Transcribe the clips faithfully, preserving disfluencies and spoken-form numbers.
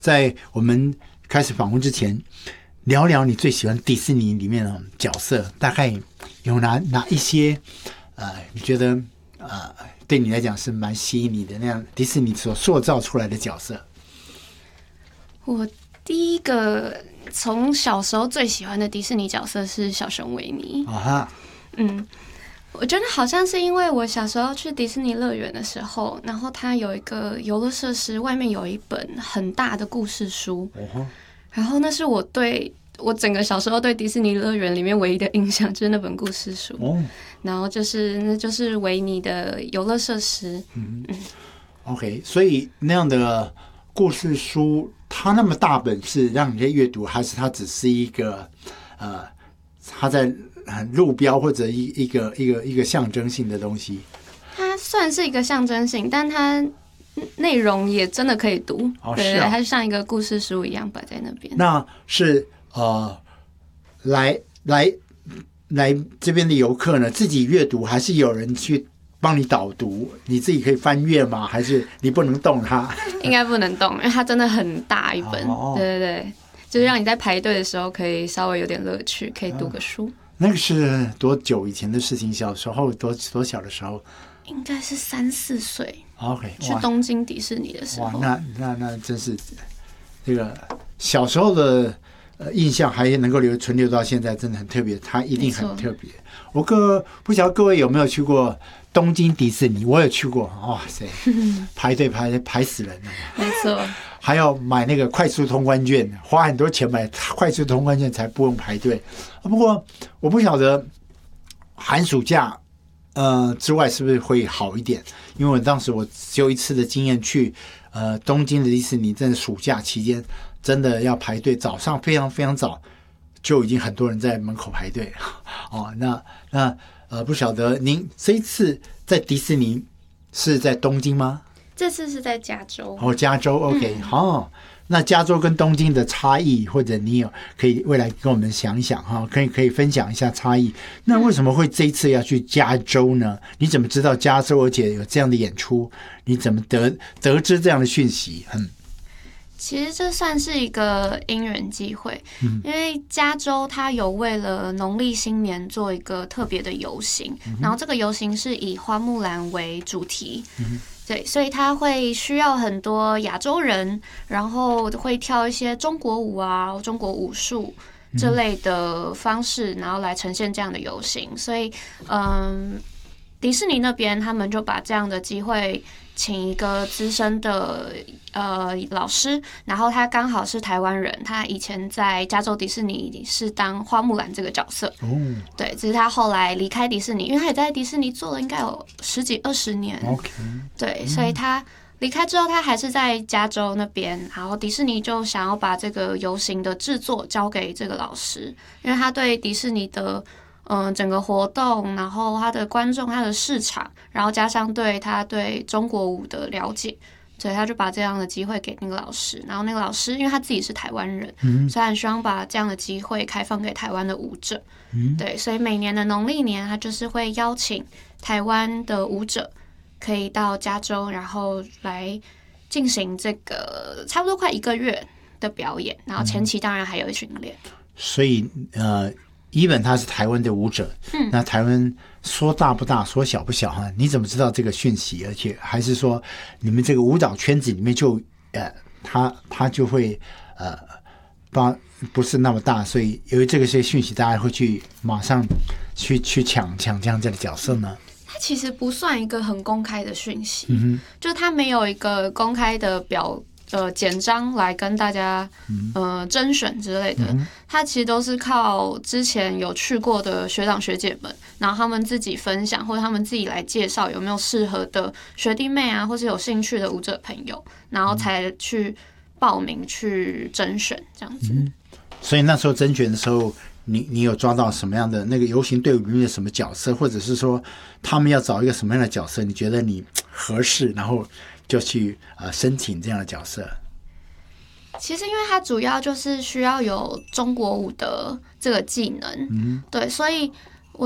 在我们开始访问之前，聊聊你最喜欢迪士尼里面的角色，大概有哪哪一些呃，你觉得呃对你来讲是蛮吸引你的那样迪士尼所塑造出来的角色？ 我第一个从小时候最喜欢的迪士尼角色是小熊维尼。 啊哈， 嗯。我觉得好像是因为我小时候去迪士尼乐园的时候，然后它有一个游乐设施，外面有一本很大的故事书，然后那是我对我整个小时候对迪士尼乐园里面唯一的印象，就是那本故事书。然后就是那就是维尼的游乐设施。嗯嗯 ，OK， 所以那样的故事书，它那么大本是让你在阅读，还是它只是一个呃，它在路标或者一一个一个一个象征性的东西？ 它算是一个象征性，但它内容也真的可以读。 哦， 对， 是啊， 它就像一个故事书一样摆在那边。 那是呃，来来来这边的游客呢，自己阅读，还是有人去帮你导读？你自己可以翻阅吗？还是你不能动它？ 应该不能动，因为它真的很大一本。 哦， 对对对，就是让你在排队的时候可以稍微有点乐趣，可以读个书。 那个是多久以前的事情？小时候多多小的时候？ 应该是三四岁。 OK， 去东京迪士尼的时候。 哇，那那那真是这个小时候的呃印象还能够留存留到现在，真的很特别。它一定很特别。我各不晓得各位有没有去过东京迪士尼？我有去过，哇塞，排队排排死人了。 没错。 还要买那个快速通关券，花很多钱买快速通关券才不用排队。不过我不晓得寒暑假呃之外是不是会好一点，因为我当时我只有一次的经验去呃东京的迪士尼，真的暑假期间真的要排队，早上非常非常早就已经很多人在门口排队哦。那那呃不晓得您这一次在迪士尼是在东京吗？ 这次是在加州。 哦，加州 OK， 好、嗯哦，那加州跟东京的差异，或者你有可以未来跟我们想一想哈，可以可以分享一下差异。那为什么会这一次要去加州呢？你怎么知道加州而且有这样的演出？你怎么得得知这样的讯息？嗯， 其实这算是一个因缘际会，嗯、因为加州它有为了农历新年做一个特别的游行，嗯、然后这个游行是以花木兰为主题。嗯，对，所以他会需要很多亚洲人，然后会跳一些中国舞啊、中国武术这类的方式，然后来呈现这样的游行。所以，嗯，迪士尼那边他们就把这样的机会请一个资深的呃老师，然后他刚好是台湾人，他以前在加州迪士尼是当花木兰这个角色。哦，对，只是他后来离开迪士尼，因为他也在迪士尼做了应该有十几二十年。 OK， 对，所以他离开之后，他还是在加州那边，然后迪士尼就想要把这个游行的制作交给这个老师，因为他对迪士尼的嗯、呃、整个活动，然后他的观众、他的市场，然后加上对他对中国舞的了解，所以他就把这样的机会给那个老师。然后那个老师因为他自己是台湾人，嗯、所以很希望把这样的机会开放给台湾的舞者。嗯、对，所以每年的农历年，他就是会邀请台湾的舞者可以到加州，然后来进行这个差不多快一个月的表演，然后前期当然还有训练。 所以呃，even 他是台湾的舞者，嗯，那台湾说大不大，说小不小哈？你怎么知道这个讯息？而且还是说你们这个舞蹈圈子里面就呃，他他就会呃，不不是那么大，所以由于这个些讯息，大家会去马上去去抢抢这样这样的角色呢？ 它其实不算一个很公开的讯息，嗯、就是它没有一个公开的表呃简章来跟大家呃甄选之类的，嗯、它其实都是靠之前有去过的学长学姐们，然后他们自己分享，或者他们自己来介绍有没有适合的学弟妹啊，或是有兴趣的舞者朋友，然后才去报名去甄选这样子。嗯、 所以那时候甄选的时候。你你有抓到什么样的那个游行队伍里面的什么角色，或者是说他们要找一个什么样的角色，你觉得你合适，然后就去呃申请这样的角色？ 其实因为它主要就是需要有中国舞的这个技能，嗯、对，所以我觉得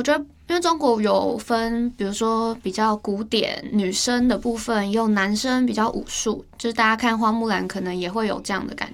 因为中国有分，比如说比较古典女生的部分，也有男生比较武术，就是大家看花木兰可能也会有这样的感